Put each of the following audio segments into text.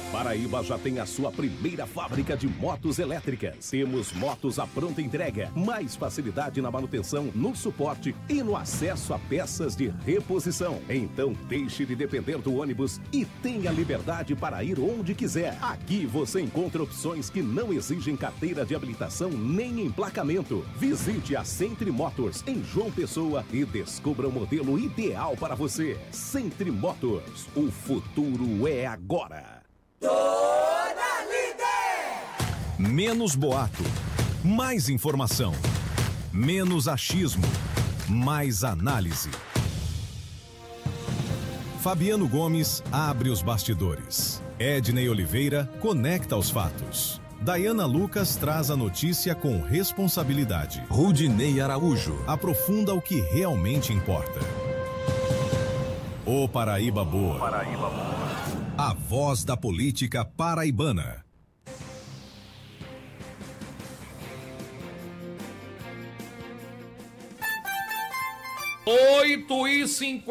Paraíba já tem a sua primeira fábrica de motos elétricas. Temos motos à pronta entrega, mais facilidade na manutenção, no suporte e no acesso a peças de reposição. Então deixe de depender do ônibus e tenha liberdade para ir onde quiser. Aqui você encontra opções que não exigem carteira de habilitação nem emplacamento. Visite a Centre Motors em João Pessoa e descubra o modelo ideal para você. Centre Motors, o futuro é agora. Dona Líder! Menos boato, mais informação. Menos achismo, mais análise. Fabiano Gomes abre os bastidores. Ednei Oliveira conecta os fatos. Dayana Lucas traz a notícia com responsabilidade. Rudinei Araújo aprofunda o que realmente importa. Ô Paraíba Boa. Paraíba Boa. A voz da política paraibana. Oito e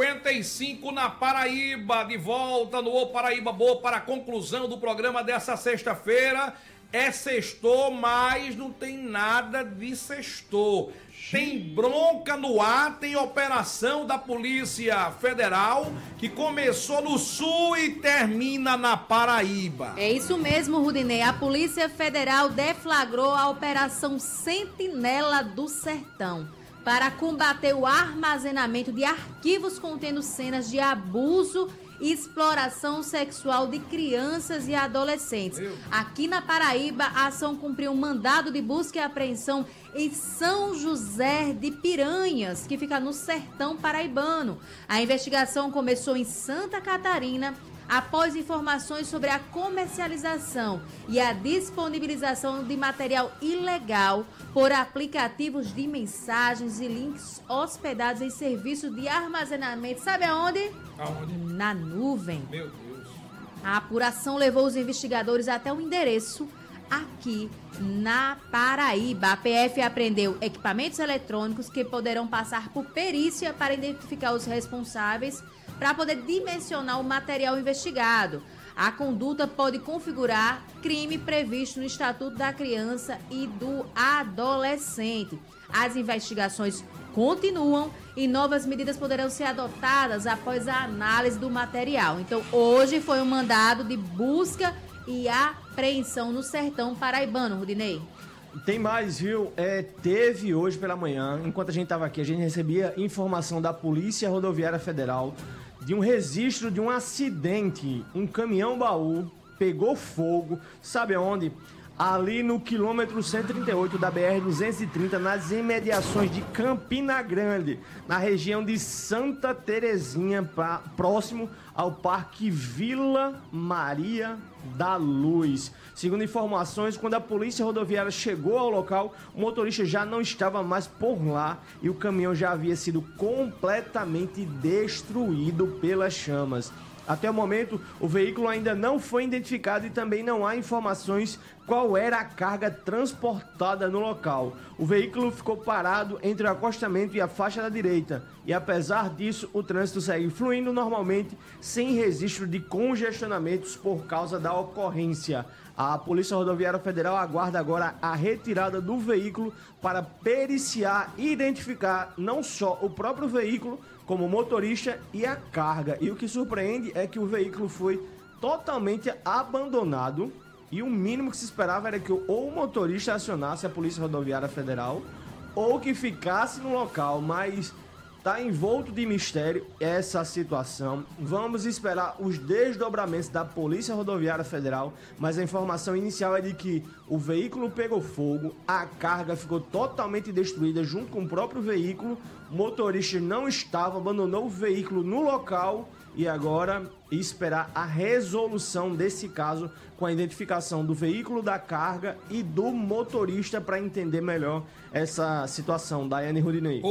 55 na Paraíba, de volta no Ô Paraíba Boa para a conclusão do programa dessa sexta-feira. É sextou, mas não tem nada de sextou. Tem bronca no ar, tem operação da Polícia Federal que começou no Sul e termina na Paraíba. É isso mesmo, Rudinei. A Polícia Federal deflagrou a Operação Sentinela do Sertão para combater o armazenamento de arquivos contendo cenas de abuso e exploração sexual de crianças e adolescentes. Aqui na Paraíba, a ação cumpriu um mandado de busca e apreensão em São José de Piranhas, que fica no sertão paraibano. A investigação começou em Santa Catarina, após informações sobre a comercialização e a disponibilização de material ilegal por aplicativos de mensagens e links hospedados em serviços de armazenamento. Sabe aonde? Aonde? Na nuvem. Meu Deus. A apuração levou os investigadores até o endereço aqui na Paraíba. A PF apreendeu equipamentos eletrônicos que poderão passar por perícia para identificar os responsáveis para poder dimensionar o material investigado. A conduta pode configurar crime previsto no Estatuto da Criança e do Adolescente. As investigações continuam e novas medidas poderão ser adotadas após a análise do material. Então, hoje foi um mandado de busca e apreensão no sertão paraibano, Rudinei. Tem mais, viu? Teve hoje pela manhã, enquanto a gente estava aqui, a gente recebia informação da Polícia Rodoviária Federal de um registro de um acidente. Um caminhão-baú pegou fogo, sabe aonde? Ali no quilômetro 138 da BR-230, nas imediações de Campina Grande, na região de Santa Terezinha, próximo ao Parque Vila Maria da Luz. Segundo informações, quando a Polícia Rodoviária chegou ao local, o motorista já não estava mais por lá e o caminhão já havia sido completamente destruído pelas chamas. Até o momento, o veículo ainda não foi identificado e também não há informações qual era a carga transportada no local. O veículo ficou parado entre o acostamento e a faixa da direita. E apesar disso, o trânsito segue fluindo normalmente, sem registro de congestionamentos por causa da ocorrência. A Polícia Rodoviária Federal aguarda agora a retirada do veículo para periciar e identificar não só o próprio veículo, como o motorista e a carga. E o que surpreende é que o veículo foi totalmente abandonado e o mínimo que se esperava era que ou o motorista acionasse a Polícia Rodoviária Federal ou que ficasse no local, mas tá envolto de mistério essa situação. Vamos esperar os desdobramentos da Polícia Rodoviária Federal, mas a informação inicial é de que o veículo pegou fogo, a carga ficou totalmente destruída junto com o próprio veículo, o motorista não estava, abandonou o veículo no local e agora esperar a resolução desse caso com a identificação do veículo, da carga e do motorista para entender melhor essa situação. Daiane Rudinei.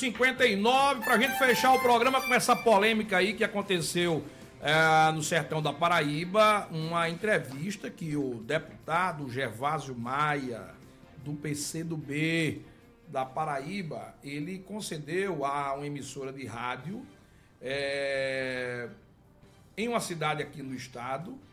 8h59, pra gente fechar o programa com essa polêmica aí que aconteceu no sertão da Paraíba, uma entrevista que o deputado Gervásio Maia, do PCdoB da Paraíba, ele concedeu a uma emissora de rádio em uma cidade aqui no estado,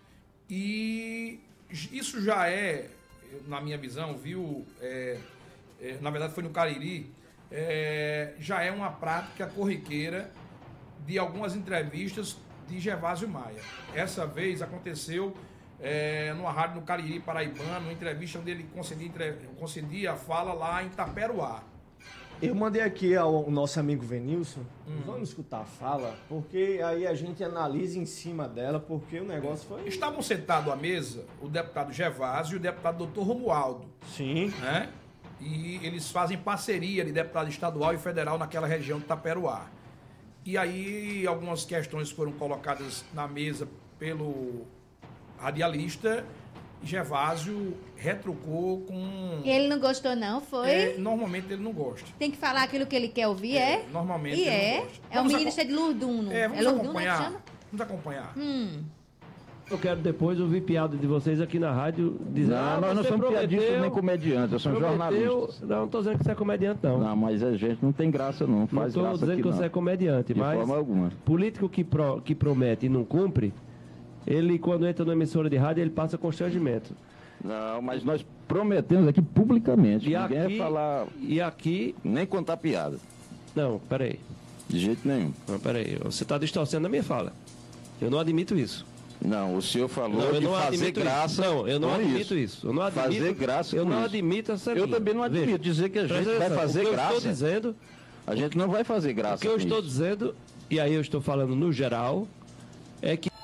E isso já é, na minha visão, viu, na verdade foi no Cariri, já é uma prática corriqueira de algumas entrevistas de Gervásio Maia. Essa vez aconteceu numa rádio no Cariri paraibano, uma entrevista onde ele concedia a fala lá em Taperoá. Eu mandei aqui ao nosso amigo Venilson, vamos escutar a fala, porque aí a gente analisa em cima dela, porque o negócio foi... Estavam sentados à mesa o deputado Gervásio e o deputado Dr. Romualdo. Sim. Né? E eles fazem parceria de deputado estadual e federal naquela região de Taperoá. E aí algumas questões foram colocadas na mesa pelo radialista e Gervásio retrucou com... Ele não gostou não, foi? Normalmente ele não gosta. Tem que falar aquilo que ele quer ouvir, é? Normalmente e ele não gosta. É o menino cheio de Lurduno. Vamos Lurduno, acompanhar. que chama? Vamos acompanhar. Eu quero depois ouvir piada de vocês aqui na rádio dizendo... Não, nós não somos piadistas nem comediantes, nós somos jornalistas. Não estou dizendo que você é comediante, não. Não, mas a gente não tem graça, não. Faz graça. Não estou dizendo que você é comediante, de mas forma alguma. Político que promete e não cumpre, ele, quando entra numa emissora de rádio, ele passa constrangimento. Não, mas nós prometemos aqui publicamente. E ninguém aqui, vai falar... E aqui... Nem contar piada. Não, peraí. De jeito nenhum. Não, peraí. Você está distorcendo a minha fala. Eu não admito isso. Não, o senhor falou de fazer graça. Não, eu não admito isso. Eu não admito. Fazer graça. Eu não admito essa linha. Eu também não admito. Veja, dizer que a gente vai fazer graça. Eu estou dizendo. A gente não vai fazer graça. O que eu estou dizendo, e aí eu estou falando no geral, é que.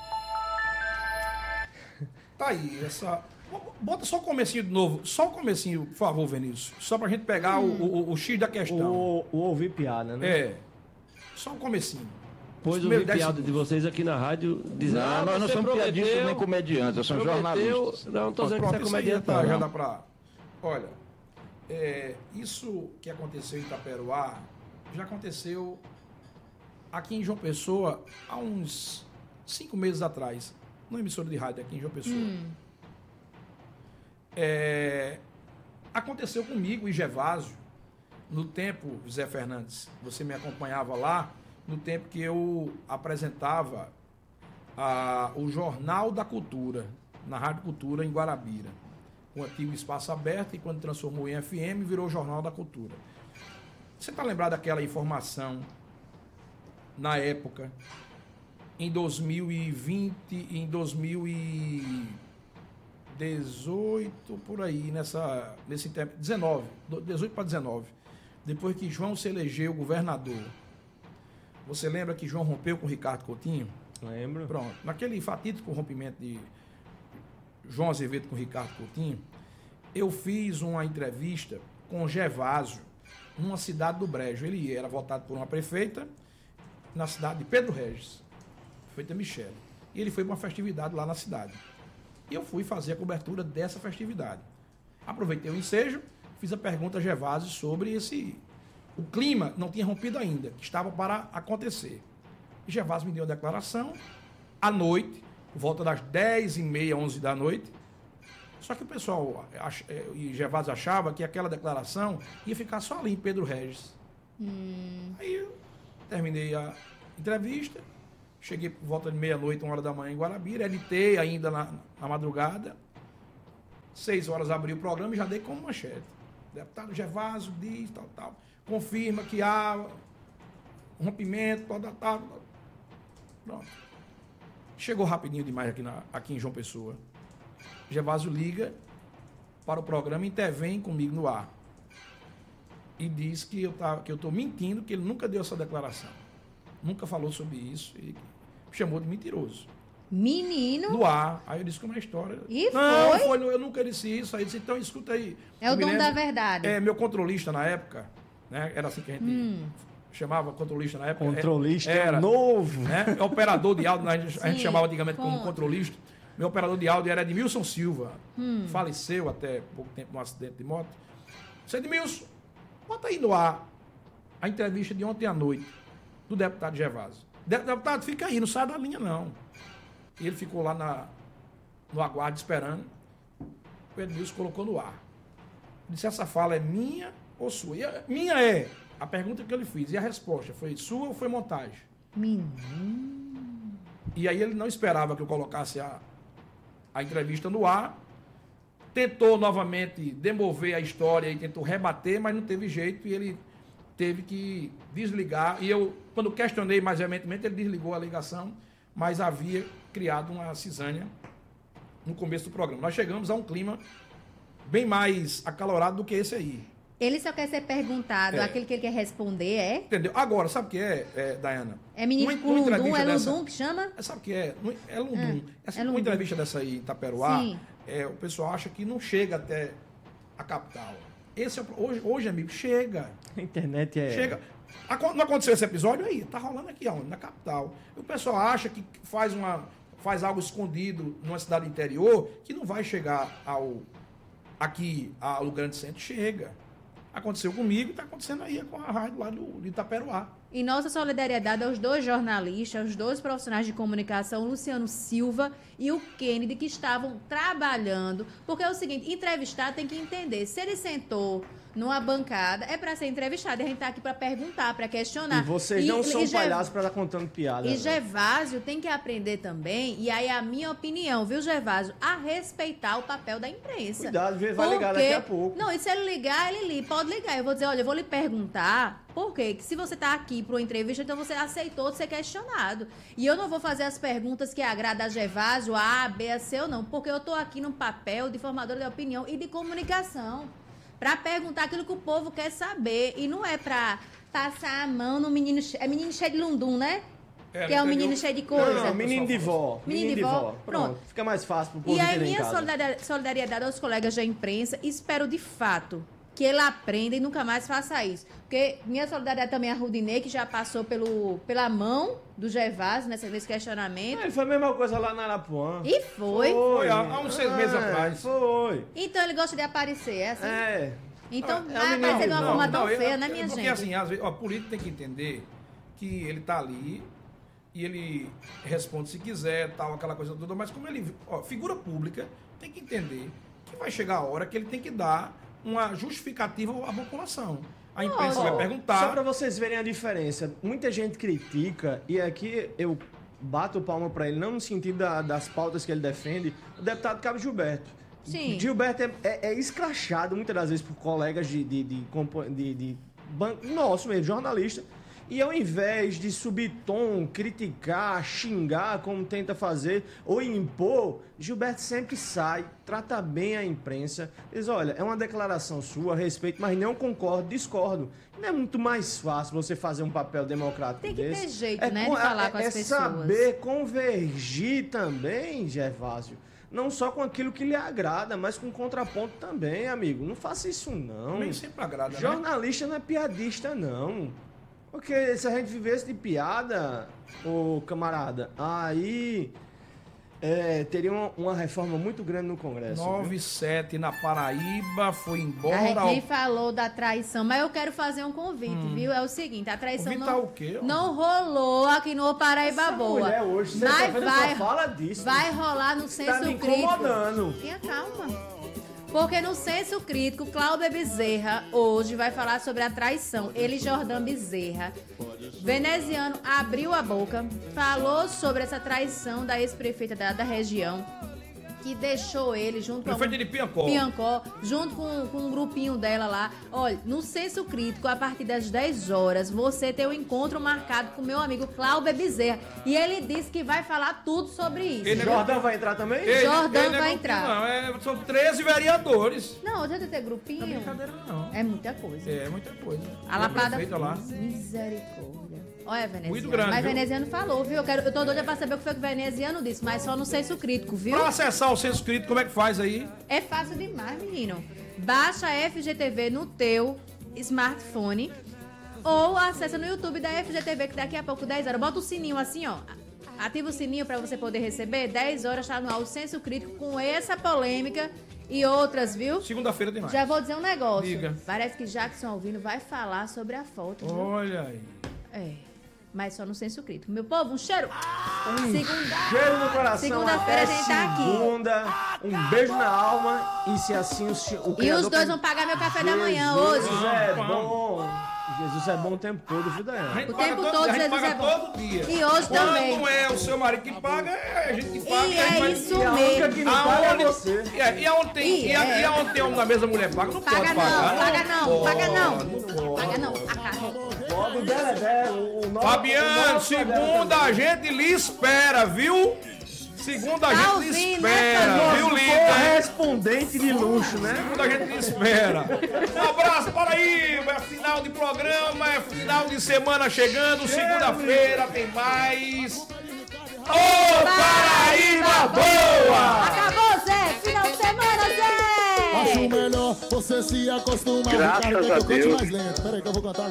Tá aí, essa. Bota só o comecinho de novo. Só o comecinho, por favor, Vinícius. Só pra gente pegar o X da questão. O ouvir piada, né? Só o comecinho. Pois ouvi piada de vocês aqui na rádio dizendo... Não, nós não somos piadistas nem comediantes, nós somos jornalistas. Não estou dizendo que você é comediante, não. Já dá pra... Olha, isso que aconteceu em Itaperoá já aconteceu aqui em João Pessoa há uns 5 meses atrás, numa emissora de rádio aqui em João Pessoa. Aconteceu comigo e Gervásio, no tempo, José Fernandes, você me acompanhava lá, no tempo que eu apresentava o Jornal da Cultura, na Rádio Cultura, em Guarabira. O antigo Espaço Aberto, e quando transformou em FM, virou Jornal da Cultura. Você está lembrado daquela informação, na época, em 2020, em 2018, por aí, nesse tempo, 18 para 19, depois que João se elegeu governador. Você lembra que João rompeu com Ricardo Coutinho? Lembro. Pronto. Naquele fatídico rompimento de João Azevedo com Ricardo Coutinho, eu fiz uma entrevista com Gervásio, numa cidade do Brejo. Ele era votado por uma prefeita na cidade de Pedro Regis, prefeita Michele. E ele foi para uma festividade lá na cidade. E eu fui fazer a cobertura dessa festividade. Aproveitei o ensejo, fiz a pergunta a Gervásio sobre o clima não tinha rompido ainda, que estava para acontecer. E Gervásio me deu a declaração, à noite, por volta das 10h30, 11 da noite. Só que o pessoal, e Gervásio achava que aquela declaração ia ficar só ali em Pedro Regis. Aí eu terminei a entrevista, cheguei por volta de meia-noite, 1h da manhã em Guarabira, editei ainda na madrugada, 6 horas abri o programa e já dei como manchete. Deputado Gervásio diz, tal. Confirma que há rompimento, tal. Pronto. Chegou rapidinho demais aqui em João Pessoa. Gervásio liga para o programa, intervém comigo no ar. E diz que eu estou mentindo, que ele nunca deu essa declaração. Nunca falou sobre isso. E me chamou de mentiroso. Menino? No ar. Aí eu disse como é a história. E não, eu nunca disse isso. Aí eu disse, então escuta aí. É o dono da verdade. Meu controlista na época, né? Era assim que a gente chamava controlista na época. Controlista era novo. Né? Operador de áudio, a gente chamava antigamente como controlista. Meu operador de áudio era Edmilson Silva. Faleceu até pouco tempo num acidente de moto. Disse, Edmilson, bota aí no ar a entrevista de ontem à noite do deputado Gervásio. Deputado, fica aí, não sai da linha não. E ele ficou lá no aguardo esperando. O Edmilson colocou no ar. Disse, essa fala é minha ou sua? Minha é a pergunta que eu lhe fiz. E a resposta foi sua ou foi montagem? Menino. E aí ele não esperava que eu colocasse a entrevista no ar, tentou novamente demover a história e tentou rebater, mas não teve jeito e ele teve que desligar. E eu, quando questionei mais veementemente, ele desligou a ligação, mas havia criado uma cisânia no começo do programa. Nós chegamos a um clima bem mais acalorado do que esse aí. Ele só quer ser perguntado, aquele que ele quer responder é... Entendeu? Agora, sabe o que Dayana? É menino com Lundum, é Lundum que chama? Sabe o que é? É Lundum. Uma entrevista dessa aí em Itaperuá, o pessoal acha que não chega até a capital. Hoje, amigo, chega. A internet Chega. Não aconteceu esse episódio aí, tá rolando aqui aonde? Na capital. O pessoal acha que faz algo escondido numa cidade interior que não vai chegar aqui ao grande centro. Chega. Aconteceu comigo e está acontecendo aí com a rádio lá de Itaperuá. E nossa solidariedade aos 2 jornalistas, aos 2 profissionais de comunicação, Luciano Silva e o Kennedy, que estavam trabalhando. Porque é o seguinte, entrevistado tem que entender, se ele sentou numa bancada, é para ser entrevistado. E a gente está aqui para perguntar, para questionar. E vocês não são palhaços para estar contando piada. E Gervásio tem que aprender também, e aí a minha opinião, viu, Gervásio, a respeitar o papel da imprensa. Cuidado, vai ligar daqui a pouco. Não, e se ele ligar, ele pode ligar. Eu vou dizer, olha, eu vou lhe perguntar por quê? Que se você está aqui para uma entrevista, então você aceitou ser questionado. E eu não vou fazer as perguntas que agradam a Gervásio, A, B, a C ou não, porque eu estou aqui no papel de formador de opinião e de comunicação. Para perguntar aquilo que o povo quer saber. E não é para passar a mão no menino... É menino cheio de lundum, né? Que é um menino cheio de coisa. Não, menino de vó. Menino de vó. Pronto. Fica mais fácil pro povo entender. E aí, minha solidariedade aos colegas da imprensa. Espero, de fato, que ele aprenda e nunca mais faça isso. Porque minha solidariedade também a Rudinei, que já passou pela mão do Gervásio nesse questionamento. Foi a mesma coisa lá na Arapuã. E foi. Há uns 6 meses atrás. Foi. Então ele gosta de aparecer, é assim? Então vai aparecer de uma forma tão feia, né, minha gente? Porque assim, às vezes, o político tem que entender que ele tá ali e ele responde se quiser, tal, aquela coisa toda, mas como ele, figura pública, tem que entender que vai chegar a hora que ele tem que dar uma justificativa à população. A imprensa vai perguntar... Só para vocês verem a diferença, muita gente critica, e aqui eu bato o palmo para ele, não no sentido das pautas que ele defende, o deputado Cabo Gilberto. Sim. Gilberto é escrachado muitas das vezes por colegas de banco nosso mesmo, jornalista. E ao invés de subir tom, criticar, xingar, como tenta fazer, ou impor, Gilberto sempre sai, trata bem a imprensa, diz, olha, é uma declaração sua, respeito, mas não concordo, discordo. Não é muito mais fácil você fazer um papel democrático desse? Tem que ter jeito, né, de falar com as pessoas. É saber convergir também, Gervásio. Não só com aquilo que lhe agrada, mas com contraponto também, amigo. Não faça isso, não. Nem sempre agrada, Jornalista não é piadista, não. Porque se a gente vivesse de piada, ô camarada, aí teria uma reforma muito grande no Congresso. 9-7 na Paraíba, foi embora. A gente nem falou da traição, mas eu quero fazer um convite, viu? É o seguinte, a traição não rolou aqui no Paraíba Essa Boa. Mulher hoje, mas fala disso. Vai rolar no senso tá me crítico. Incomodando. Tenha calma. Porque no senso crítico, Cláudio Bezerra hoje vai falar sobre a traição. Ele, Jordão Bezerra, veneziano, abriu a boca, falou sobre essa traição da ex-prefeita da região, que deixou ele junto com prefeita de Piancó, junto com um grupinho dela lá. Olha, no senso crítico, a partir das 10 horas, você tem um encontro marcado com meu amigo Cláudio Bezerra. E ele disse que vai falar tudo sobre isso. Jordão vai entrar também? Jordão vai entrar. Não, são 13 vereadores. Não, já ter grupinho. Não é brincadeira, não. É muita coisa. É muita coisa. A lapada. Lá. Misericórdia. Olha, veneziano. Muito grande, mas viu? veneziano falou, viu? Eu tô doida pra saber o que foi que o veneziano disse, mas só no senso crítico, viu? Pra acessar o senso crítico, como é que faz aí? É fácil demais, menino. Baixa a FGTV no teu smartphone ou acessa no YouTube da FGTV, que daqui a pouco, 10 horas. Bota o sininho assim, ó. Ativa o sininho pra você poder receber. 10 horas tá no ar o senso crítico com essa polêmica e outras, viu? Segunda-feira tem mais. Já vou dizer um negócio. Diga. Parece que Jackson Alvino vai falar sobre a foto. Viu? Olha aí. Mas só no senso crítico. Meu povo, um cheiro. Cheiro no coração. Segunda-feira a gente tá aqui. Segunda, um beijo na alma. E se assim o E os dois vão pagar meu café da manhã hoje. Jesus é bom. Jesus é bom o tempo todo, viu, Daiane? O tempo todo Jesus é bom. Todo dia. E hoje também. Quando não é o seu marido que paga, é a gente que paga. E é isso mesmo. Que não paga é você. E aonde tem homem na mesa, mulher paga? Não pode pagar. Paga não. Paga não. Pobre dela é dela. Fabiano, segunda a gente lhe espera, viu? Segunda a gente lhe espera, viu, Lita? Correspondente de luxo, né? Segunda a gente lhe espera. Um abraço, Paraíba. É final de programa, é final de semana chegando. Segunda-feira tem mais. Ô, Paraíba boa! Acabou, Zé! Final de semana, Zé! Acho melhor você se acostumar. Graças a Deus. Mais lento. Peraí que eu vou cantar.